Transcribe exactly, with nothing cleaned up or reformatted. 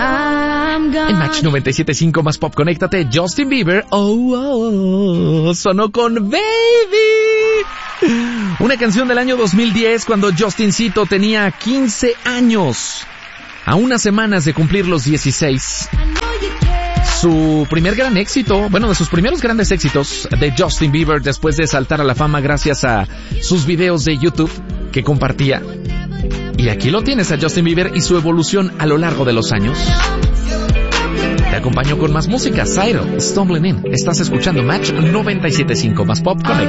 En Match noventa y siete punto cinco más pop, conéctate. Justin Bieber, oh, oh, oh, sonó con Baby. Una canción del año dos mil diez, cuando Justincito tenía quince años. A unas semanas de cumplir los dieciséis. Su primer gran éxito, bueno, de sus primeros grandes éxitos de Justin Bieber después de saltar a la fama gracias a sus videos de YouTube que compartía. Y aquí lo tienes a Justin Bieber y su evolución a lo largo de los años. Te acompaño con más música. Cyril, Stumbling In. Estás escuchando Match noventa y siete punto cinco más pop, conecta.